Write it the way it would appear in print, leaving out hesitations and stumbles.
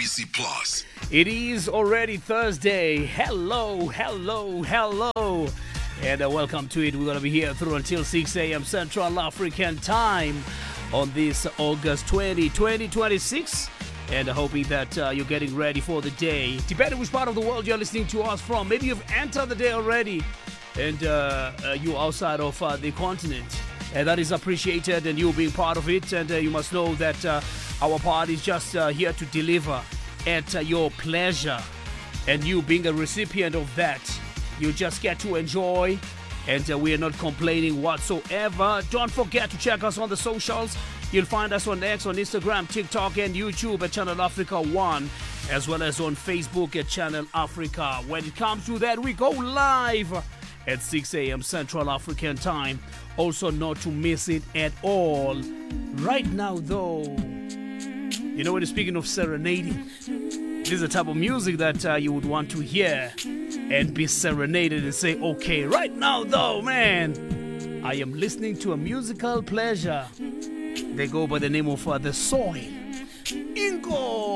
SABC Plus. It is already Thursday. Hello. And welcome to it. We're going to be here through until 6 a.m. Central African time on this August 20, 2026. And hoping that you're getting ready for the day. Depending which part of the world you're listening to us from. Maybe you've entered the day already and you're outside of the continent. And that is appreciated, and you being part of it. And you must know that our part is just here to deliver at your pleasure. And you being a recipient of that, you just get to enjoy. And we are not complaining whatsoever. Don't forget to check us on the socials. You'll find us on X, on Instagram, TikTok, and YouTube at Channel Africa 1, as well as on Facebook at Channel Africa. When it comes to that, we go live at 6 a.m. Central African time. Also, not to miss it at all. Right now, though, you know, when you're speaking of serenading, this is the type of music that you would want to hear and be serenaded and say, okay, right now, though, man, I am listening to a musical pleasure. They go by the name of The Soil. Ingo!